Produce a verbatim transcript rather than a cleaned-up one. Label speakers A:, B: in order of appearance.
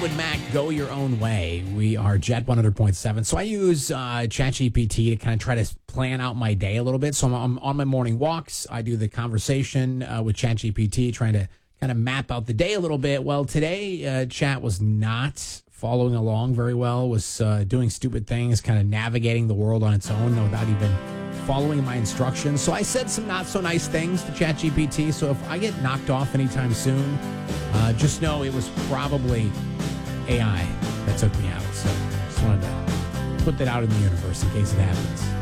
A: Fleetwood Mac, Go Your Own Way. We are Jet one hundred point seven. So I use uh, ChatGPT to kind of try to plan out my day a little bit. So I'm, I'm on my morning walks. I do the conversation uh, with ChatGPT, trying to kind of map out the day a little bit. Well, today, uh, Chat was not following along very well, was uh, doing stupid things, kind of navigating the world on its own without even following my instructions. So I said some not so nice things to ChatGPT. So if I get knocked off anytime soon, uh, just know it was probably A I that took me out. So just wanted to put that out in the universe in case it happens.